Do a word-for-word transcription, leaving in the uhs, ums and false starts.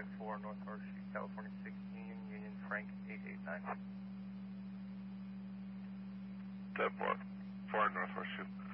five four North Horseshoe, California sixteen, Union Frank eight eight nine. ten four, four North Horseshoe.